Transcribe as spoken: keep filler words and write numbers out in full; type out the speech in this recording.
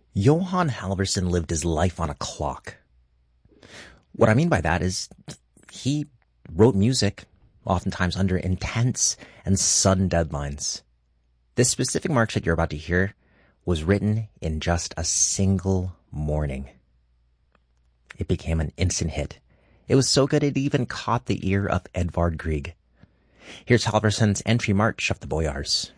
Johan Halvorson lived his life on a clock. What I mean by that is he wrote music, oftentimes under intense and sudden deadlines. This specific march that you're about to hear was written in just a single morning. It became an instant hit. It was so good it even caught the ear of Edvard Grieg. Here's Halvorson's entry march of the Boyars.